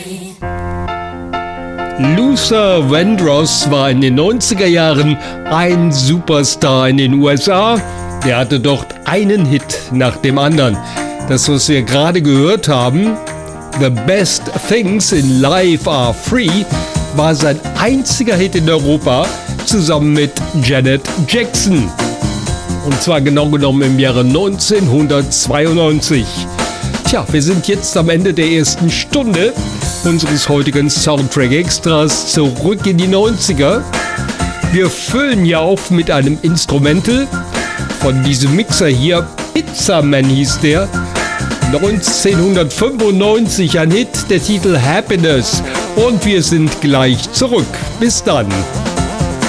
Luther Vandross war in den 90er Jahren ein Superstar in den USA. Der hatte dort einen Hit nach dem anderen. Das, was wir gerade gehört haben, The Best Things in Life Are Free, war sein einziger Hit in Europa, zusammen mit Janet Jackson. Und zwar genau genommen im Jahre 1992. Tja, wir sind jetzt am Ende der ersten Stunde unseres heutigen Soundtrack Extras zurück in die 90er. Wir füllen ja auf mit einem Instrumental von diesem Mixer hier. Pizzaman hieß der. 1995 ein Hit, der Titel Happiness. Und wir sind gleich zurück. Bis dann.